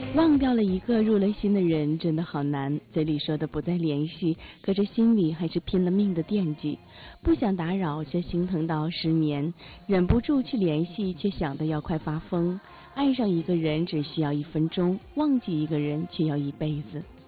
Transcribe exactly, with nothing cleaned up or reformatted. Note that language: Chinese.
忘掉了一个入了心的人，真的好难。嘴里说的不再联系，可是心里还是拼了命的惦记。不想打扰，却心疼到失眠。忍不住去联系，却想得要快发疯。爱上一个人只需要一分钟，忘记一个人却要一辈子。